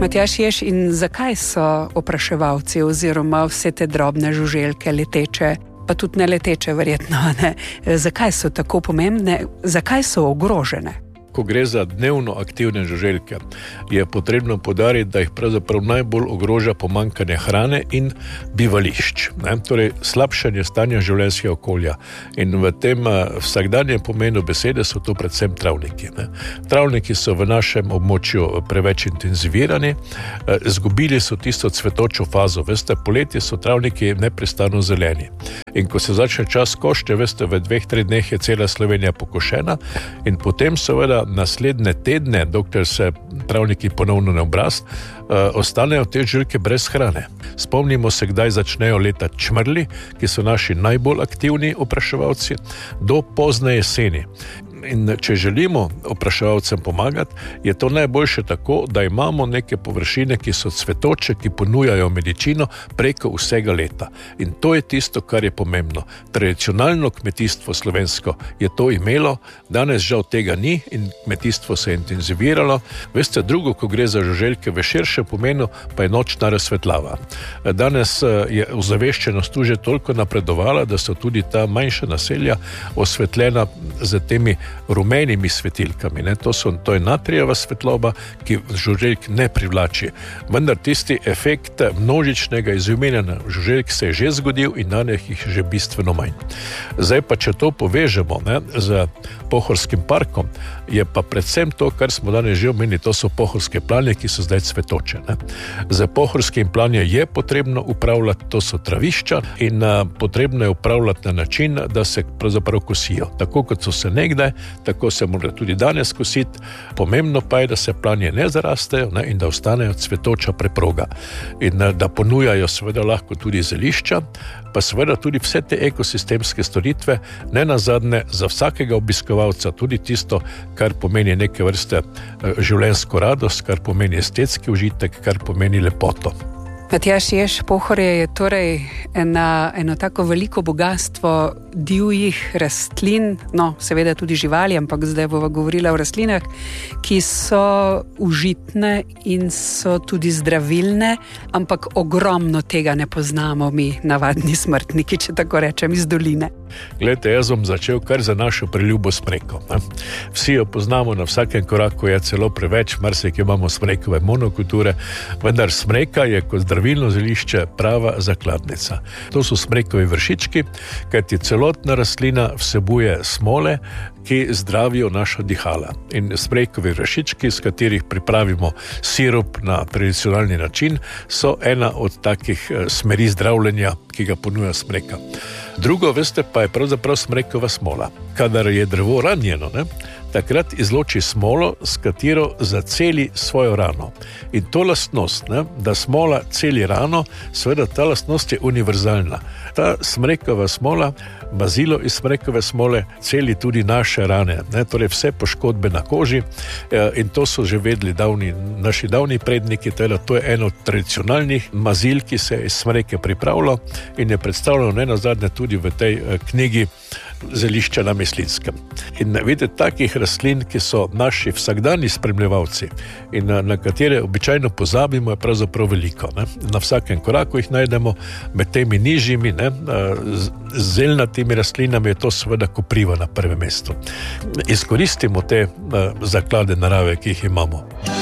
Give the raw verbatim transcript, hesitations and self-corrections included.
Matjaž Jež, in zakaj so opraševalci oziroma vse te drobne žuželke, leteče, pa tudi ne leteče verjetno, ne? Zakaj so tako pomembne, zakaj so ogrožene? Ko gre za dnevno aktivne žuželke, je potrebno poudariti, da jih pravzaprav najbolj ogroža pomanjkanje hrane in bivališč. Ne? Torej, slabšanje stanja življenjskega okolja. In v tem vsakdanjem pomenu besede so to predvsem travniki. Ne? Travniki so v našem območju preveč intenzivirani, izgubili so tisto cvetočo fazo. Veste, poletje so travniki neprestano zeleni. In ko se začne čas košnje, veste, v dveh, treh dneh je cela Slovenija pokošena in potem seveda naslednje tedne, dokler se travniki ponovno ne obrast, uh, ostanejo te žuželke brez hrane. Spomnimo se, kdaj začnejo leta čmrli, ki so naši najbolj aktivni opraševalci, do pozne jeseni. In če želimo opraševalcem pomagati, je to najboljše tako, da imamo neke površine, ki so cvetoče, ki ponujajo medicino preko vsega leta. In to je tisto, kar je pomembno. Tradicionalno kmetijstvo slovensko je to imelo, danes žal tega ni in kmetijstvo se je intenziviralo. Veste, drugo, ko gre za žuželke v širšem pomenu, pa je nočna razsvetljava. Danes je ozaveščenost tu že toliko napredovala, da so tudi ta manjša naselja osvetljena z temi rumenimi svetilkami. Ne? To, so, to je natrijeva svetloba, ki žuželk ne privlači. Vendar tisti efekt množičnega izumiranja žuželk se je že zgodil in danes jih že bistveno manj. Zdaj pa, če to povežemo, ne, z Pohorskim parkom, je pa predvsem to, kar smo danes že omenili, to so pohorske planje, ki so zdaj cvetoče. Ne? Za pohorskim planje je potrebno upravljati, to so travišča in a, potrebno je upravljati na način, da se pravzaprav kosijo. Tako kot so se nekdaj, tako se mora tudi danes kositi. Pomembno pa je, da se planje ne zarastejo, ne, in da ostanejo cvetoča preproga. In da ponujajo seveda lahko tudi zelišča, pa seveda tudi vse te ekosistemske storitve, ne nazadnje za vsakega obiskovalca, tudi tisto, kar pomeni neke vrste življenjsko radost, kar pomeni estetski užitek, kar pomeni lepoto. Matjaž Jež, Pohorje je torej ena, eno tako veliko bogatstvo divjih rastlin, no, seveda tudi živali, ampak zdaj bova govorila o rastlinah, ki so užitne in so tudi zdravilne, ampak ogromno tega ne poznamo mi, navadni smrtniki, če tako rečem, iz doline. Glejte, jaz bom začel kar za našo preljubo smreko. Ne? Vsi jo poznamo, na vsakem koraku je celo preveč, marsikje imamo smrekove monokulture, vendar smreka je kot zdravilno zelišče prava zakladnica. To so smrekovi vršički, kajti celotna rastlina vsebuje smole, ki zdravijo naša dihala. In smrekovi vršički, s katerih pripravimo sirup na tradicionalni način, so ena od takih smeri zdravljenja, ki ga ponuja smreka. Drugo, veste, pa je pravzaprav smrekova smola. Kadar je drevo ranjeno, ne, takrat izloči smolo, s katero zaceli svojo rano. In to lastnost, ne, da smola celi rano, seveda ta lastnost je univerzalna. Ta smrekova smola, bazilo iz smrekove smole, celi tudi naše rane, ne, torej vse poškodbe na koži, in to so že vedeli davni, naši davni predniki, teda to je eno od tradicionalnih mazil, ki se iz smreke pripravlja in je predstavljeno ne nazadnje tudi v tej knjigi Zelišča na Mislinskem. In vidite, takih rastlin, ki so naši vsakdanji spremljevalci in na, na katere običajno pozabimo, je pravzaprav veliko. Ne? Na vsakem koraku jih najdemo, med temi nižjimi, ne, z zelnatimi rastlinami je to seveda kopriva na prvem mestu. Izkoristimo te uh, zaklade narave, ki jih imamo.